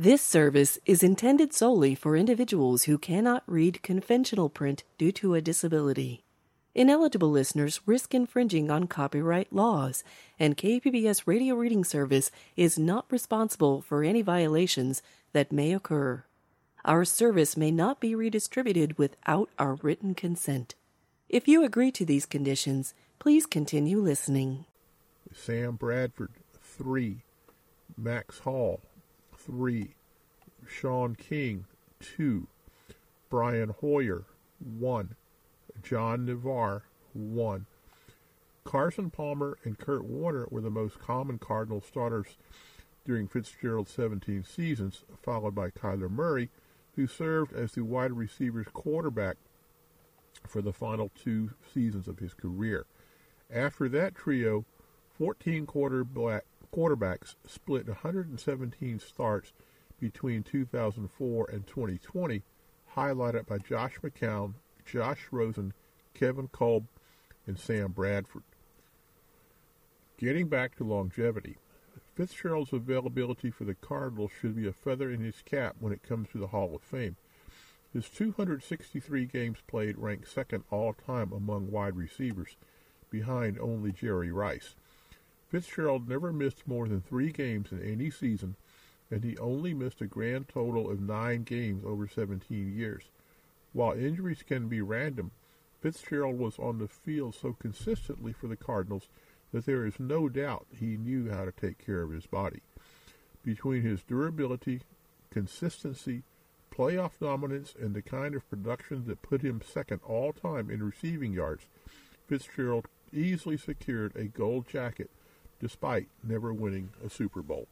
This service is intended solely for individuals who cannot read conventional print due to a disability. Ineligible listeners risk infringing on copyright laws, and KPBS Radio Reading Service is not responsible for any violations that may occur. Our service may not be redistributed without our written consent. If you agree to these conditions, please continue listening. Sam Bradford, 3. Max Hall, 3. Sean King, 2. Brian Hoyer, 1. John Navarre, 1. Carson Palmer and Kurt Warner were the most common Cardinal starters during Fitzgerald's 17 seasons, followed by Kyler Murray, who served as the wide receivers quarterback for the final 2 seasons of his career. After that trio, 14 quarterbacks split 117 starts between 2004 and 2020, highlighted by Josh McCown, Josh Rosen, Kevin Kolb, and Sam Bradford. Getting back to longevity, Fitzgerald's availability for the Cardinals should be a feather in his cap when it comes to the Hall of Fame. His 263 games played rank second all-time among wide receivers, behind only Jerry Rice. Fitzgerald never missed more than 3 games in any season, and he only missed a grand total of 9 games over 17 years. While injuries can be random, Fitzgerald was on the field so consistently for the Cardinals that there is no doubt he knew how to take care of his body. Between his durability, consistency, playoff dominance, and the kind of production that put him second all-time in receiving yards, Fitzgerald easily secured a gold jacket despite never winning a Super Bowl.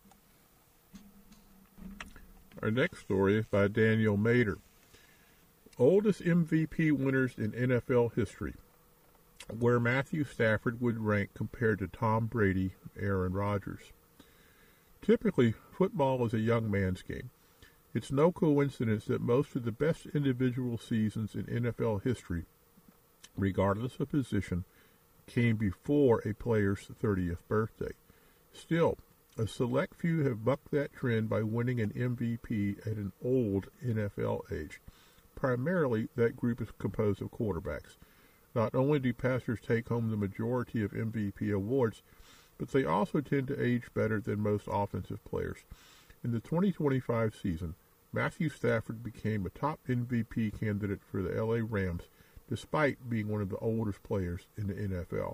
Our next story is by Daniel Mader. Oldest MVP winners in NFL history, where Matthew Stafford would rank compared to Tom Brady, Aaron Rodgers. Typically, football is a young man's game. It's no coincidence that most of the best individual seasons in NFL history, regardless of position, came before a player's 30th birthday. Still, a select few have bucked that trend by winning an MVP at an old NFL age. Primarily, that group is composed of quarterbacks. Not only do pastors take home the majority of MVP awards, but they also tend to age better than most offensive players. In the 2025 season, Matthew Stafford became a top MVP candidate for the LA Rams, despite being one of the oldest players in the NFL.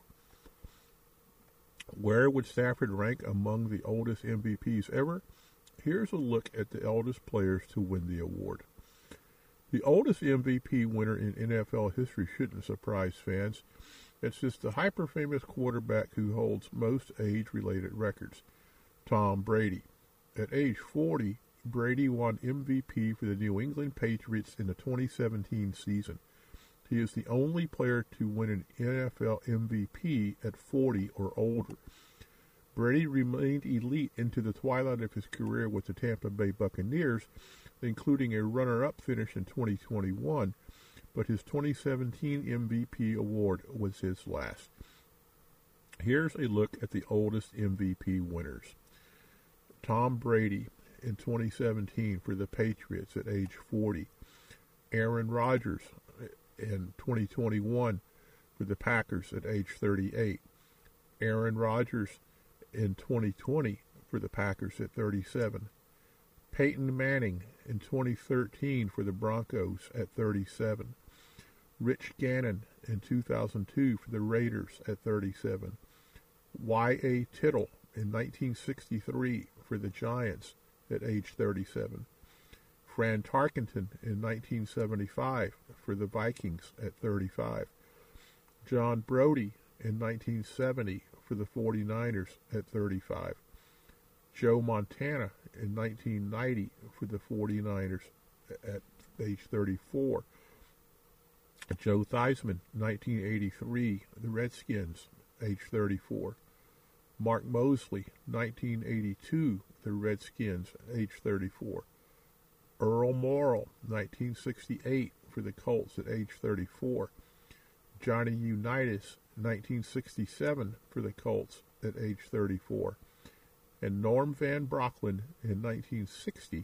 Where would Stafford rank among the oldest MVPs ever? Here's a look at the oldest players to win the award. The oldest MVP winner in NFL history shouldn't surprise fans. It's just the hyper-famous quarterback who holds most age-related records, Tom Brady. At age 40, Brady won MVP for the New England Patriots in the 2017 season. He is the only player to win an NFL MVP at 40 or older. Brady remained elite into the twilight of his career with the Tampa Bay Buccaneers, including a runner-up finish in 2021, but his 2017 MVP award was his last. Here's a look at the oldest MVP winners. Tom Brady in 2017 for the Patriots at age 40. Aaron Rodgers in 2021 for the Packers at age 38. Aaron Rodgers in 2020 for the Packers at 37. Peyton Manning in 2013 for the Broncos at 37. Rich Gannon in 2002 for the Raiders at 37. Y.A. Tittle in 1963 for the Giants at age 37. Fran Tarkenton in 1975 for the Vikings at 35. John Brodie in 1970 for the 49ers at 35. Joe Montana in 1990 for the 49ers at age 34. Joe Theismann, 1983, the Redskins, age 34. Mark Mosley, 1982, the Redskins, age 34. Earl Morrall, 1968, for the Colts at age 34. Johnny Unitas, 1967, for the Colts at age 34. And Norm Van Brocklin in 1960